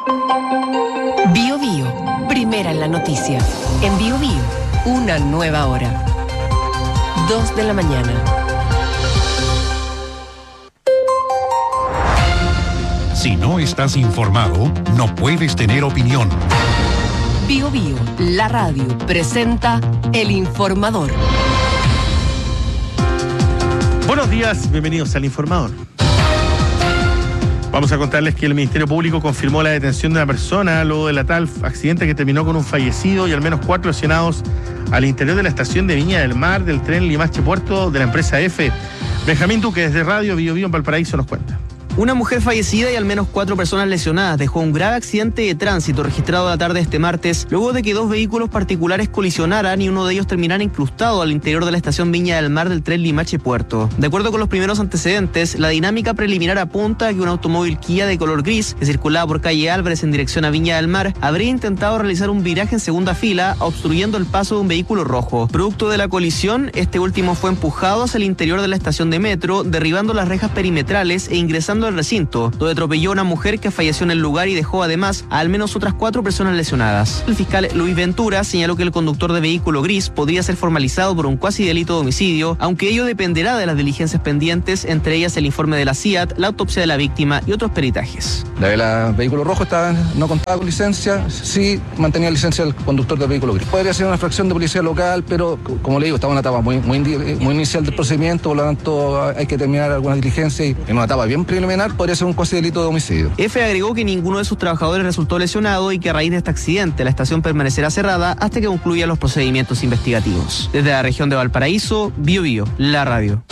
Bio Bio, primera en la noticia. En Bio Bio, una nueva hora. 2 de la mañana. Si no estás informado, no puedes tener opinión. Bio Bio, la radio, presenta El Informador. Buenos días, bienvenidos al Informador. Vamos a contarles que el Ministerio Público confirmó la detención de una persona luego de la tal accidente que terminó con un fallecido y al menos 4 lesionados al interior de la estación de Viña del Mar del tren Limache Puerto de la empresa F. Benjamín Duque, desde Radio Bio Bio en Valparaíso, nos cuenta. Una mujer fallecida y al menos 4 personas lesionadas dejó un grave accidente de tránsito registrado la tarde de este martes, luego de que 2 vehículos particulares colisionaran y uno de ellos terminara incrustado al interior de la estación Viña del Mar del tren Limache Puerto. De acuerdo con los primeros antecedentes, la dinámica preliminar apunta a que un automóvil Kia de color gris, que circulaba por calle Álvarez en dirección a Viña del Mar, habría intentado realizar un viraje en segunda fila, obstruyendo el paso de un vehículo rojo. Producto de la colisión, este último fue empujado hacia el interior de la estación de metro, derribando las rejas perimetrales e ingresando al recinto, donde atropelló a una mujer que falleció en el lugar y dejó además a al menos otras 4 personas lesionadas. El fiscal Luis Ventura señaló que el conductor de vehículo gris podría ser formalizado por un cuasi delito de homicidio, aunque ello dependerá de las diligencias pendientes, entre ellas el informe de la CIAT, la autopsia de la víctima y otros peritajes. El vehículo rojo no contaba con licencia, sí mantenía licencia el conductor del vehículo gris. Podría ser una fracción de policía local, pero como le digo, estaba en una etapa muy inicial del procedimiento, por lo tanto hay que terminar algunas diligencias y en una etapa bien preliminar podría ser un cuasi delito de homicidio. F agregó que ninguno de sus trabajadores resultó lesionado y que a raíz de este accidente la estación permanecerá cerrada hasta que concluyan los procedimientos investigativos. Desde la región de Valparaíso, Bio Bio, la radio.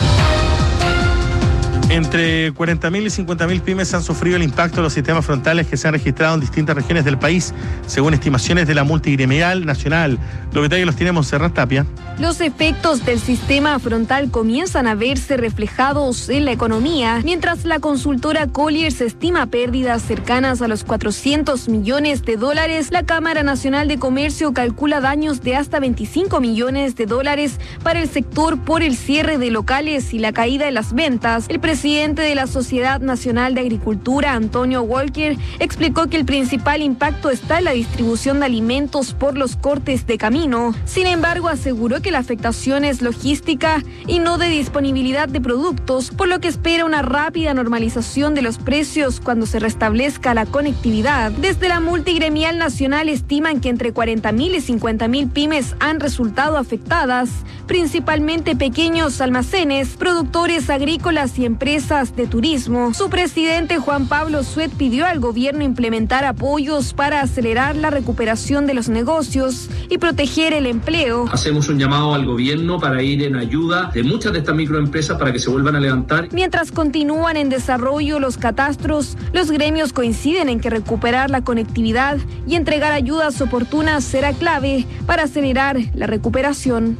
Entre 40.000 y 50.000 pymes han sufrido el impacto de los sistemas frontales que se han registrado en distintas regiones del país, según estimaciones de la Multigremial Nacional. Los detalles los tiene Montserrat Tapia. Los efectos del sistema frontal comienzan a verse reflejados en la economía, mientras la consultora Colliers estima pérdidas cercanas a los $400 millones. La Cámara Nacional de Comercio calcula daños de hasta $25 millones para el sector por el cierre de locales y la caída de las ventas. El presidente de la Sociedad Nacional de Agricultura, Antonio Walker, explicó que el principal impacto está en la distribución de alimentos por los cortes de camino. Sin embargo, aseguró que la afectación es logística y no de disponibilidad de productos, por lo que espera una rápida normalización de los precios cuando se restablezca la conectividad. Desde la Multigremial Nacional estiman que entre 40.000 y 50.000 pymes han resultado afectadas, principalmente pequeños almacenes, productores agrícolas y empresas de turismo. Su presidente Juan Pablo Suet pidió al gobierno implementar apoyos para acelerar la recuperación de los negocios y proteger el empleo. Hacemos un llamado al gobierno para ir en ayuda de muchas de estas microempresas para que se vuelvan a levantar. Mientras continúan en desarrollo los catastros, los gremios coinciden en que recuperar la conectividad y entregar ayudas oportunas será clave para acelerar la recuperación.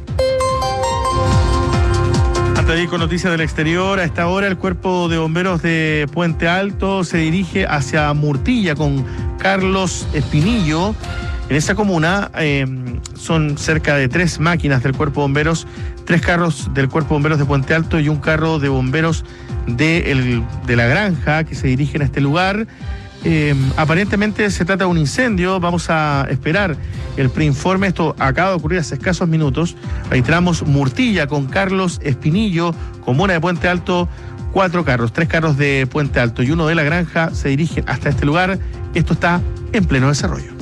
Antes de ir con noticias del exterior, a esta hora el Cuerpo de Bomberos de Puente Alto se dirige hacia Murtilla con Carlos Espinillo. En esa comuna son cerca de 3 máquinas del Cuerpo de Bomberos, 3 carros del Cuerpo de Bomberos de Puente Alto y un carro de bomberos de la granja que se dirigen a este lugar. Aparentemente se trata de un incendio. Vamos a esperar el preinforme. Esto acaba de ocurrir hace escasos minutos. Reiteramos, Murtilla con Carlos Espinillo, comuna de Puente Alto, 4 carros, 3 carros de Puente Alto y uno de la granja se dirigen hasta este lugar. Esto está en pleno desarrollo.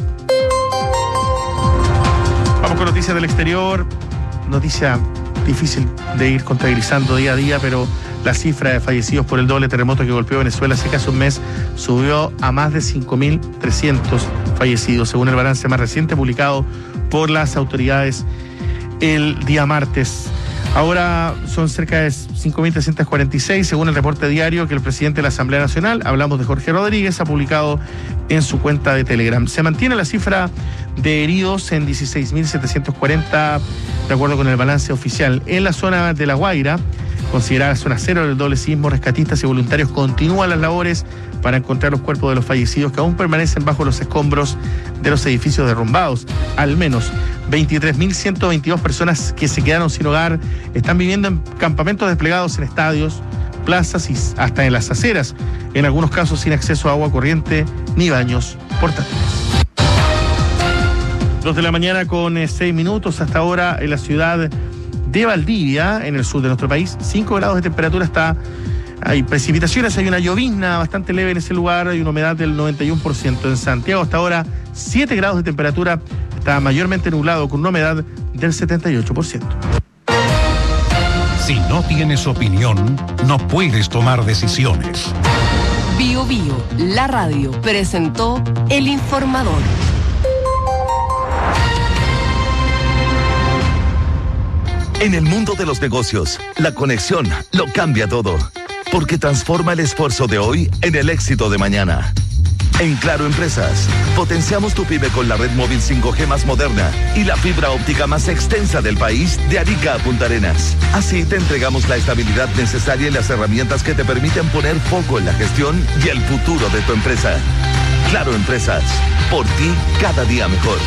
Vamos con noticias del exterior. Noticia difícil de ir contabilizando día a día, pero la cifra de fallecidos por el doble terremoto que golpeó Venezuela hace casi un mes subió a más de 5.300 fallecidos, según el balance más reciente publicado por las autoridades el día martes. Ahora son cerca de 5.346, según el reporte diario que el presidente de la Asamblea Nacional, hablamos de Jorge Rodríguez, ha publicado en su cuenta de Telegram. Se mantiene la cifra de heridos en 16.740, de acuerdo con el balance oficial. En la zona de La Guaira, considerada zona cero del doble sismo, rescatistas y voluntarios continúan las labores para encontrar los cuerpos de los fallecidos que aún permanecen bajo los escombros de los edificios derrumbados. Al menos 23.122 personas que se quedaron sin hogar están viviendo en campamentos desplegados en estadios, plazas y hasta en las aceras, en algunos casos sin acceso a agua corriente ni baños portátiles. 2 de la mañana con 6 minutos. Hasta ahora en la ciudad de Valdivia, en el sur de nuestro país, 5 grados de temperatura. Hay precipitaciones, hay una llovizna bastante leve en ese lugar, hay una humedad del 91%. En Santiago hasta ahora 7 grados de temperatura, está mayormente nublado con una humedad del 78%. Si no tienes opinión, no puedes tomar decisiones. Bio Bio, la radio, presentó El Informador. En el mundo de los negocios, la conexión lo cambia todo, porque transforma el esfuerzo de hoy en el éxito de mañana. En Claro Empresas, potenciamos tu pyme con la red móvil 5G más moderna y la fibra óptica más extensa del país, de Arica a Punta Arenas. Así te entregamos la estabilidad necesaria y las herramientas que te permiten poner foco en la gestión y el futuro de tu empresa. Claro Empresas, por ti cada día mejor.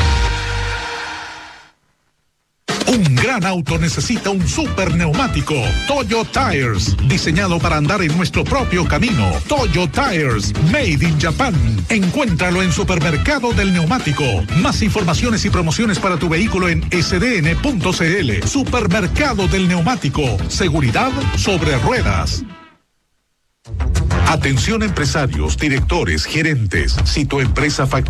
Un gran auto necesita un super neumático. Toyo Tires, diseñado para andar en nuestro propio camino. Toyo Tires, made in Japan. Encuéntralo en Supermercado del Neumático. Más informaciones y promociones para tu vehículo en sdn.cl. Supermercado del Neumático. Seguridad sobre ruedas. Atención empresarios, directores, gerentes. Si tu empresa factura